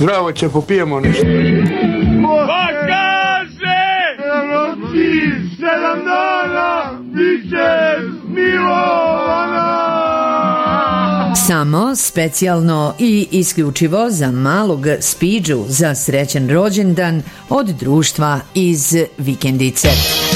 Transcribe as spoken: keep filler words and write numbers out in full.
Zdravo, će popijemo nešto. Pa kaže! Noći, sedam dana, bit će smilovana. Samo specijalno i isključivo za malog Spidžu za srećan rođendan od društva iz Vikendice.